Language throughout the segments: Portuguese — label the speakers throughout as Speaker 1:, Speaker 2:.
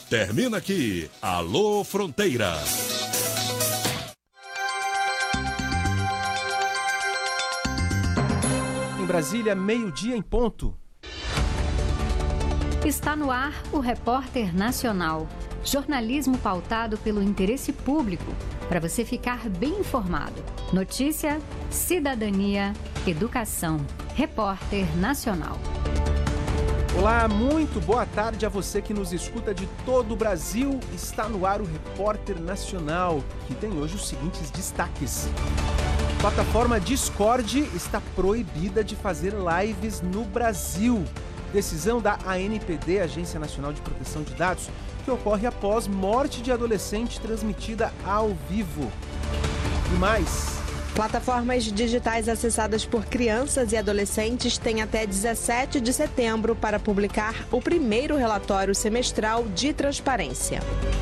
Speaker 1: Termina aqui, Alô Fronteira.
Speaker 2: Em Brasília, meio-dia em ponto.
Speaker 3: Está no ar o Repórter Nacional. Jornalismo pautado pelo interesse público, para você ficar bem informado. Notícia, cidadania, educação. Repórter Nacional.
Speaker 2: Olá, muito boa tarde a você que nos escuta de todo o Brasil. Está no ar o Repórter Nacional, que tem hoje os seguintes destaques. A plataforma Discord está proibida de fazer lives no Brasil. Decisão da ANPD, Agência Nacional de Proteção de Dados, que ocorre após morte de adolescente transmitida ao vivo. E mais...
Speaker 4: Plataformas digitais acessadas por crianças e adolescentes têm até 17 de setembro para publicar o primeiro relatório semestral de transparência.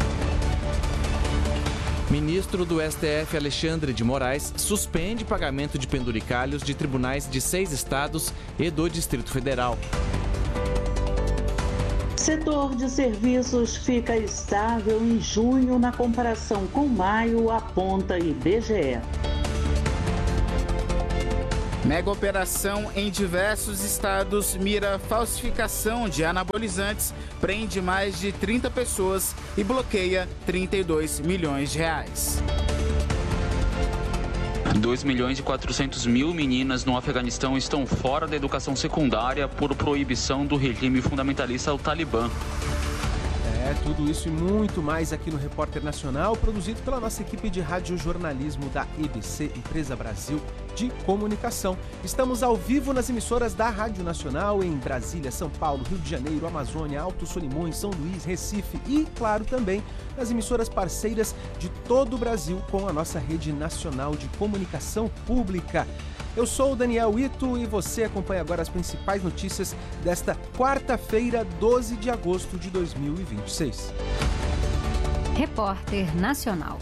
Speaker 5: Ministro do STF, Alexandre de Moraes, suspende pagamento de penduricalhos de tribunais de 6 estados e do Distrito Federal.
Speaker 6: Setor de serviços fica estável em junho na comparação com maio, aponta IBGE.
Speaker 7: Mega operação em diversos estados mira falsificação de anabolizantes, prende mais de 30 pessoas e bloqueia 32 milhões de reais.
Speaker 8: 2.400.000 meninas no Afeganistão estão fora da educação secundária por proibição do regime fundamentalista ao Talibã.
Speaker 2: Tudo isso e muito mais aqui no Repórter Nacional, produzido pela nossa equipe de radiojornalismo da EBC, Empresa Brasil de Comunicação. Estamos ao vivo nas emissoras da Rádio Nacional em Brasília, São Paulo, Rio de Janeiro, Amazônia, Alto Solimões, São Luís, Recife e, claro, também nas emissoras parceiras de todo o Brasil com a nossa rede nacional de comunicação pública. Eu sou o Daniel Ito e você acompanha agora as principais notícias desta quarta-feira, 12 de agosto de 2026.
Speaker 3: Repórter Nacional.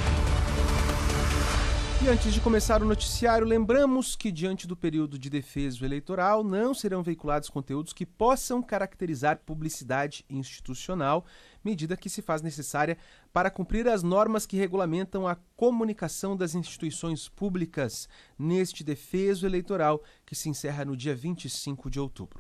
Speaker 2: E antes de começar o noticiário, lembramos que diante do período de defeso eleitoral não serão veiculados conteúdos que possam caracterizar publicidade institucional, medida que se faz necessária para cumprir as normas que regulamentam a comunicação das instituições públicas neste defeso eleitoral que se encerra no dia 25 de outubro.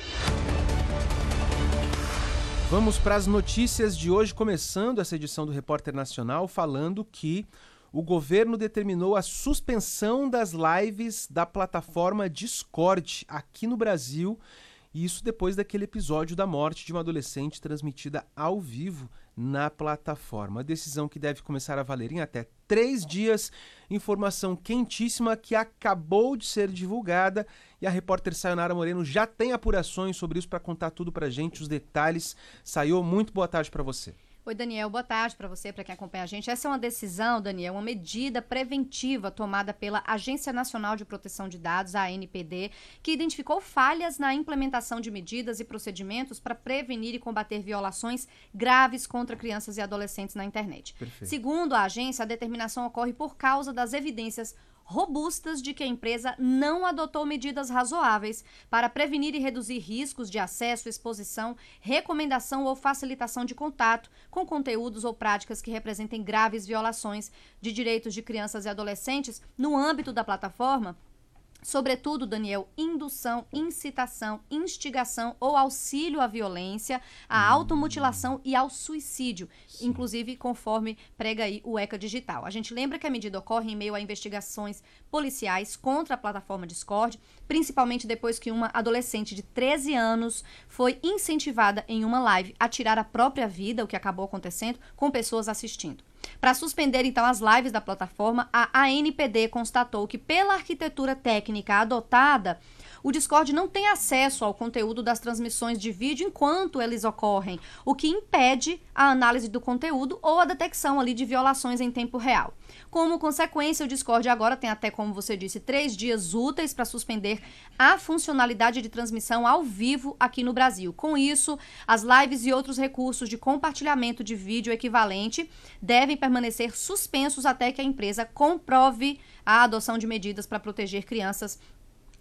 Speaker 2: Vamos para as notícias de hoje, começando essa edição do Repórter Nacional falando que o governo determinou a suspensão das lives da plataforma Discord aqui no Brasil, e isso depois daquele episódio da morte de uma adolescente transmitida ao vivo na plataforma. A decisão que deve começar a valer em até 3 dias, informação quentíssima que acabou de ser divulgada e a repórter Sayonara Moreno já tem apurações sobre isso para contar tudo para a gente, os detalhes. Sayo, muito boa tarde para você.
Speaker 9: Oi, Daniel, boa tarde para você, para quem acompanha a gente. Essa é uma decisão, Daniel, uma medida preventiva tomada pela Agência Nacional de Proteção de Dados, a ANPD, que identificou falhas na implementação de medidas e procedimentos para prevenir e combater violações graves contra crianças e adolescentes na internet.
Speaker 2: Perfeito.
Speaker 9: Segundo a agência, a determinação ocorre por causa das evidências robustas de que a empresa não adotou medidas razoáveis para prevenir e reduzir riscos de acesso, exposição, recomendação ou facilitação de contato com conteúdos ou práticas que representem graves violações de direitos de crianças e adolescentes no âmbito da plataforma. Sobretudo, Daniel, indução, incitação, instigação ou auxílio à violência, à automutilação e ao suicídio, inclusive conforme prega aí o ECA Digital. A gente lembra que a medida ocorre em meio a investigações policiais contra a plataforma Discord, principalmente depois que uma adolescente de 13 anos foi incentivada em uma live a tirar a própria vida, o que acabou acontecendo, com pessoas assistindo. Para suspender, então, as lives da plataforma, a ANPD constatou que, pela arquitetura técnica adotada, o Discord não tem acesso ao conteúdo das transmissões de vídeo enquanto eles ocorrem, o que impede a análise do conteúdo ou a detecção ali de violações em tempo real. Como consequência, o Discord agora tem até, como você disse, 3 dias úteis para suspender a funcionalidade de transmissão ao vivo aqui no Brasil. Com isso, as lives e outros recursos de compartilhamento de vídeo equivalente devem permanecer suspensos até que a empresa comprove a adoção de medidas para proteger crianças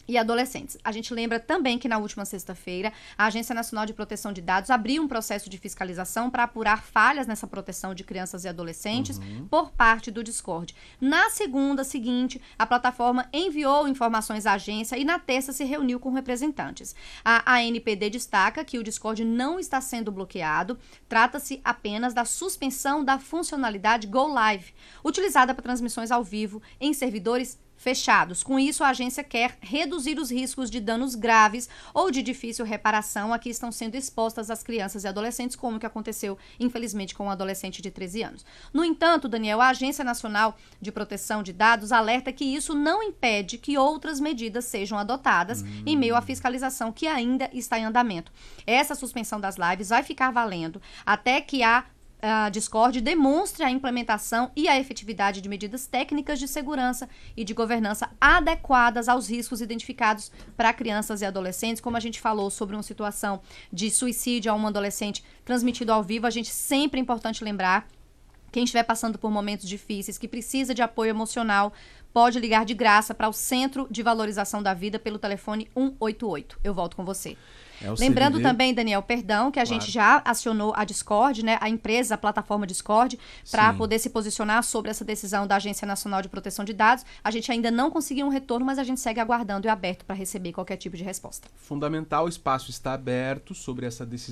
Speaker 9: e adolescentes. A gente lembra também que na última sexta-feira, a Agência Nacional de Proteção de Dados abriu um processo de fiscalização para apurar falhas nessa proteção de crianças e adolescentes por parte do Discord. Na segunda seguinte, a plataforma enviou informações à agência e na terça se reuniu com representantes. A ANPD destaca que o Discord não está sendo bloqueado, trata-se apenas da suspensão da funcionalidade Go Live, utilizada para transmissões ao vivo em servidores fechados. Com isso, a agência quer reduzir os riscos de danos graves ou de difícil reparação a que estão sendo expostas as crianças e adolescentes, como que aconteceu, infelizmente, com um adolescente de 13 anos. No entanto, Daniel, a Agência Nacional de Proteção de Dados alerta que isso não impede que outras medidas sejam adotadas em meio à fiscalização que ainda está em andamento. Essa suspensão das lives vai ficar valendo até que a Discord demonstre a implementação e a efetividade de medidas técnicas de segurança e de governança adequadas aos riscos identificados para crianças e adolescentes. Como a gente falou sobre uma situação de suicídio a um adolescente transmitido ao vivo, a gente sempre é importante lembrar, quem estiver passando por momentos difíceis, que precisa de apoio emocional, pode ligar de graça para o Centro de Valorização da Vida pelo telefone 188. Eu volto com você. Lembrando também, Daniel, perdão, que a gente já acionou a Discord, né, a empresa, a plataforma Discord, para poder se posicionar sobre essa decisão da Agência Nacional de Proteção de Dados. A gente ainda não conseguiu um retorno, mas a gente segue aguardando e aberto para receber qualquer tipo de resposta.
Speaker 2: Fundamental, o espaço está aberto sobre essa decisão